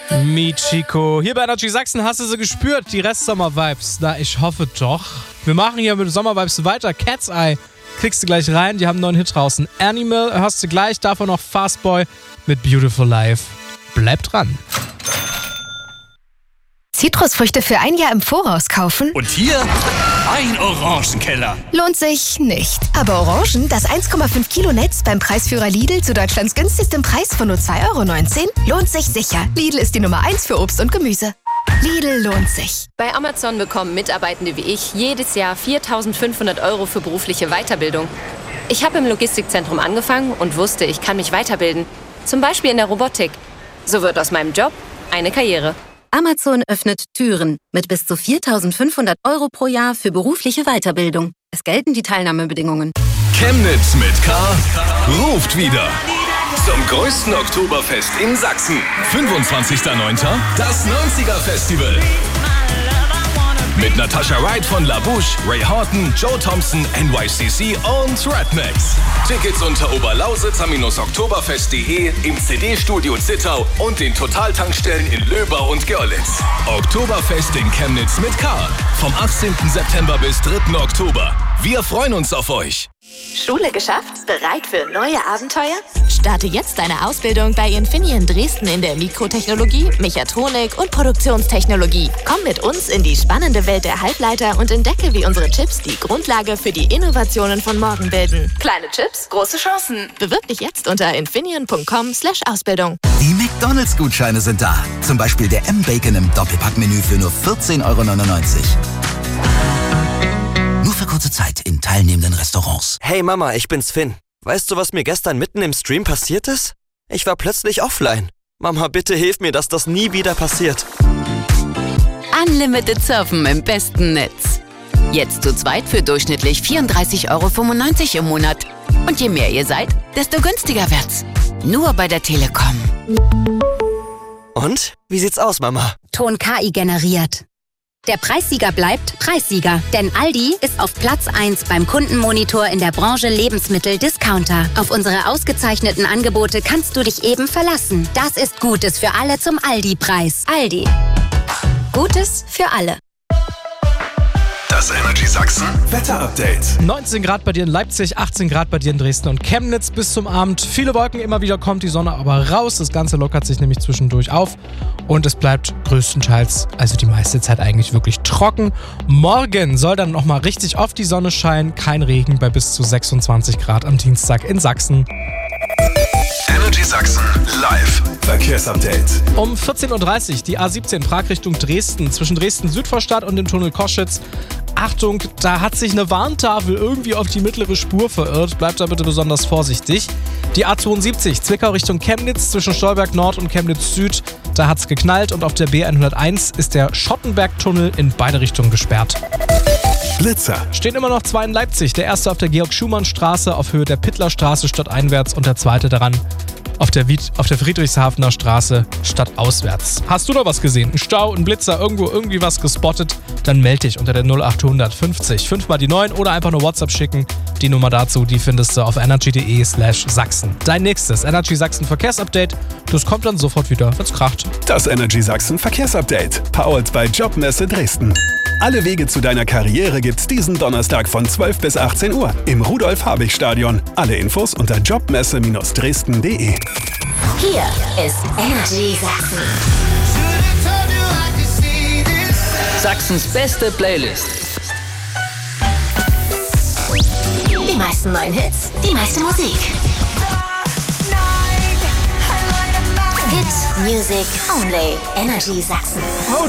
Michiko. Hier bei Energy Sachsen hast du sie gespürt, die Restsommer-Vibes. Na, ich hoffe doch. Wir machen hier mit Sommer-Vibes weiter. Cat's Eye kriegst du gleich rein. Die haben einen neuen Hit draußen. Animal hörst du gleich. Davon noch Fastboy mit Beautiful Life. Bleib dran. Zitrusfrüchte für ein Jahr im Voraus kaufen? Und hier ein Orangenkeller. Lohnt sich nicht. Aber Orangen, das 1,5 Kilo Netz beim Preisführer Lidl zu Deutschlands günstigstem Preis von nur 2,19 €, lohnt sich sicher. Lidl ist die Nummer 1 für Obst und Gemüse. Lidl lohnt sich. Bei Amazon bekommen Mitarbeitende wie ich jedes Jahr 4.500 € für berufliche Weiterbildung. Ich habe im Logistikzentrum angefangen und wusste, ich kann mich weiterbilden. Zum Beispiel in der Robotik. So wird aus meinem Job eine Karriere. Amazon öffnet Türen mit bis zu 4.500 € pro Jahr für berufliche Weiterbildung. Es gelten die Teilnahmebedingungen. Chemnitz mit K ruft wieder zum größten Oktoberfest in Sachsen. 25.09. das 90er-Festival. Mit Natasha Wright von La Bouche, Ray Horton, Joe Thompson, NYCC und Redmax. Tickets unter oberlausitzer-oktoberfest.de, im CD-Studio Zittau und den Totaltankstellen in Löbau und Görlitz. Oktoberfest in Chemnitz mit K. Vom 18. September bis 3. Oktober. Wir freuen uns auf euch. Schule geschafft? Bereit für neue Abenteuer? Starte jetzt deine Ausbildung bei Infineon Dresden in der Mikrotechnologie, Mechatronik und Produktionstechnologie. Komm mit uns in die spannende Welt der Halbleiter und entdecke, wie unsere Chips die Grundlage für die Innovationen von morgen bilden. Kleine Chips, große Chancen. Bewirb dich jetzt unter infineon.com/Ausbildung. Die McDonald's-Gutscheine sind da. Zum Beispiel der M-Bacon im Doppelpackmenü für nur 14,99 €. Nur für kurze Zeit in teilnehmenden Restaurants. Hey Mama, ich bin's Finn. Weißt du, was mir gestern mitten im Stream passiert ist? Ich war plötzlich offline. Mama, bitte hilf mir, dass das nie wieder passiert. Unlimited Surfen im besten Netz. Jetzt zu zweit für durchschnittlich 34,95 € im Monat. Und je mehr ihr seid, desto günstiger wird's. Nur bei der Telekom. Und? Wie sieht's aus, Mama? Ton KI generiert. Der Preissieger bleibt Preissieger, denn Aldi ist auf Platz 1 beim Kundenmonitor in der Branche Lebensmittel-Discounter. Auf unsere ausgezeichneten Angebote kannst du dich eben verlassen. Das ist Gutes für alle zum Aldi-Preis. Aldi. Gutes für alle. Das Energy Sachsen Wetter-Update. 19 Grad bei dir in Leipzig, 18 Grad bei dir in Dresden und Chemnitz bis zum Abend. Viele Wolken, immer wieder kommt die Sonne aber raus. Das Ganze lockert sich nämlich zwischendurch auf. Und es bleibt größtenteils, also die meiste Zeit eigentlich wirklich trocken. Morgen soll dann nochmal richtig oft die Sonne scheinen. Kein Regen bei bis zu 26 Grad am Dienstag in Sachsen. Energy Sachsen live Verkehrsupdate. Um 14.30 Uhr die A17 Prag Richtung Dresden, zwischen Dresden-Südvorstadt und dem Tunnel Koschitz. Achtung, da hat sich eine Warntafel irgendwie auf die mittlere Spur verirrt. Bleibt da bitte besonders vorsichtig. Die A72 Zwickau Richtung Chemnitz, zwischen Stolberg Nord und Chemnitz Süd. Da hat's geknallt und auf der B101 ist der Schottenberg-Tunnel in beide Richtungen gesperrt. Blitzer. Stehen immer noch zwei in Leipzig. Der erste auf der Georg-Schumann-Straße auf Höhe der Pittlerstraße stadteinwärts und der zweite daran auf der Friedrichshafener Straße stadtauswärts. Hast du noch was gesehen? Ein Stau, ein Blitzer, irgendwie was gespottet? Dann melde dich unter der 0800 50 5 mal die 9 oder einfach nur WhatsApp schicken. Die Nummer dazu, die findest du auf energy.de/Sachsen. Dein nächstes Energy Sachsen Verkehrsupdate, das kommt dann sofort wieder, wenn's kracht. Das Energy Sachsen Verkehrsupdate, powered by Jobmesse Dresden. Alle Wege zu deiner Karriere gibt's diesen Donnerstag von 12 bis 18 Uhr im Rudolf-Habich-Stadion. Alle Infos unter jobmesse-dresden.de. Hier ist Energy Sachsen. Sachsens beste Playlist. Die meisten neuen Hits, die meiste Musik. Hit Music Only. Energy Sachsen.